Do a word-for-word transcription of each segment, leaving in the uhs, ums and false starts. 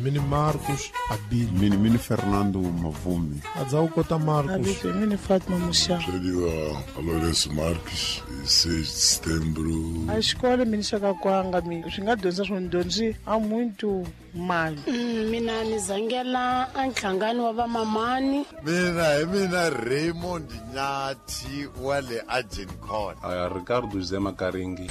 Mini Marcos Abílio. Mini Mini Fernando Mavumi. Adzaucota Marcos. Abílio, Mini Fátima Muxá. Seria a Lourenço Marques, seis de setembro. A escola Mini Chakakwanga, os engados são donzi há muito mal. Mina nizangela anhlangani wabamamani. Mina mina Raymond Nyati wale Agincon. Aya Ricardo Zema Karingi.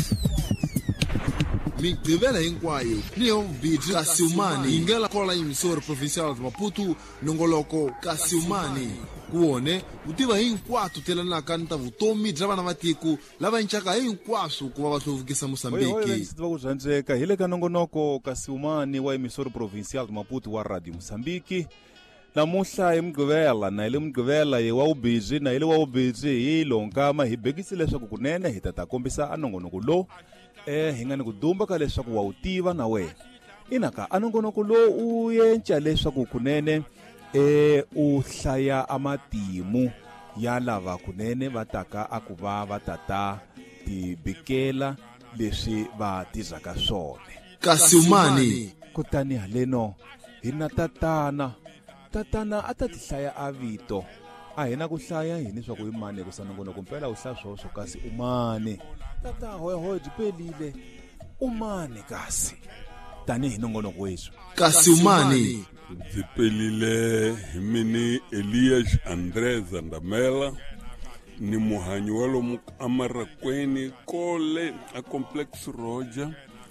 Migqibela hinkwayo niyombiti Kasiumani ingela kola emisora provincial de Maputo nongoloko Kasiumani kuone utiva hinkwatu telanaka nta vutomi bya vana va tiko lava ncaka hinkwaswo ku va va hluvukisa Mosambiki. Va ku byandzeka hi le ka nongonoko Kasiumani wa emisora provincial de Maputo wa Radio Mosambiki. Namuhla emgqibela na ile mgqibela ye wa ubhizi na ile wa ubhizi hi lonkama hi bekisi leswaku kunene hi ta ta kombisa anongonoko lo eh hi nga ni ku dumba ka leswaku wa u tiva na wena inaka anongonoko lo u yenca leswaku kunene eh u hlaya amatimu ya lava kunene va taka a ku va va tata ti bikela leswi va tizaka swone. Kasiumani Kutani haleno hi na tatana tatana a ta ti hlaya a vito a hina ku hlaya hini swa ku i mani ku sanongonoko mpela u hlaya swoswo kasi u mani tata hoya hoya jipelile u mani kasi tanihi nongonoko wesu. Kasiumani Jipelile himini Elias André Zandamela ni muhanyi walo amarakweni kole a complex Roja.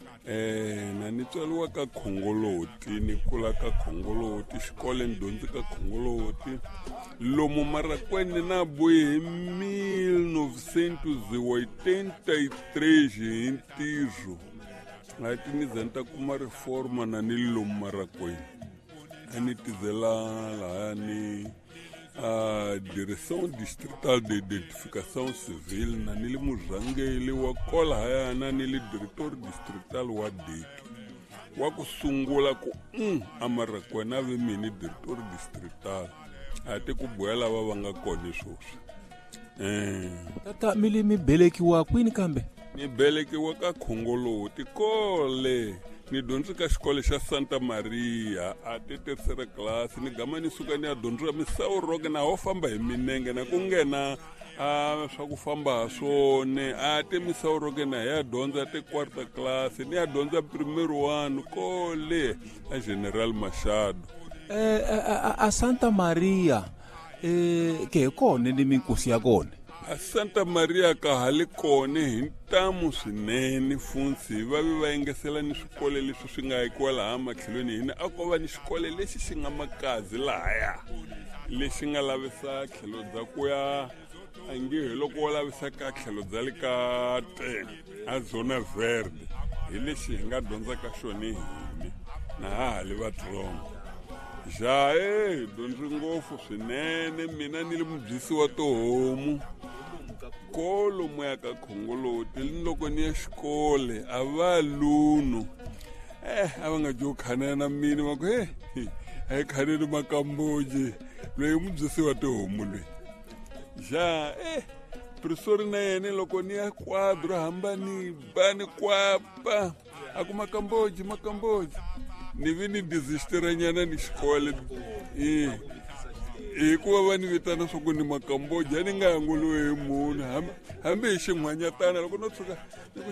Eh na nitswaliwa ka Khongoloti ni kula ka Khongoloti xikole ndonzi ka Khongoloti lomu marakweni na boye mille novecentos e oitenta e três hi ntirho ati ni zenta kuma reforma na ni lomu marakweni ani tizela la ni a direção distrital de identificação civil na nile murhangeli wa kola haya na nile diretor distrital wa deki wa kusungula ku mm, amarakwana ve mini diretor distrital ate ku boela va va nga kona swoswi eh tata mili mi belekiwa kwini kambe ni belekiwa ka Khongoloti kole ni dyondzi ka xikole xa Santa Maria a ti tercera class ni gama ni suka ni ya dyondzisa misawuroke na ho famba hi minenge na ku nghena a swa ku famba swone a ti misawuroke na ya dyondza ti quarta class ni ya dyondza primary one kole a General Machado. eh a, a Santa Maria eh ke kone ni minkosi ya kone a Santa Maria ka hali kone hi ntamu swinene funsi va vi va engesela ni swikole leswi swi nga yikiwa laha matlhelweni hina a ko va ni xikole lexi xi nga makazi lahaya lexi nga lavisa tlhelo dza ku ya a nge hi loko wo lavisa ka tlhelo dza le ka te a zona verde hi lexi hi nga dyondzaka xone hini na hahali vatsongo ja e dyondzi ngopfu swinene mina ni le mubyisi wa tihomu kolo moya ka Khongoloti loko ni ya xikole a va luno eh a va nga jo khana na mina va ku he ai khaneni makamboje loyi mubyisi wa tihomu loyi ja eh professor na yena loko ni ya quadro hambani bani kwapa a ku makamboje makamboje ni vini desistiranyana ni xikole eh hikuva va ni vitana swa ku ni makamboja ni nga yanguliwe hi munhu hambi hi xin'hwanyatana loko no tshuka